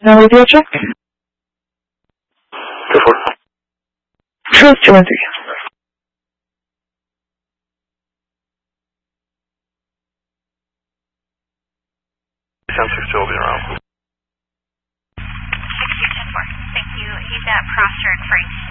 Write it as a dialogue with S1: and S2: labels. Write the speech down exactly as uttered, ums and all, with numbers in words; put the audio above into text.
S1: Now radio check.
S2: Go for it.
S1: Truth two one three.
S2: ten six two will be around.
S3: six two ten four. Thank you. He's at Prosser and Frank.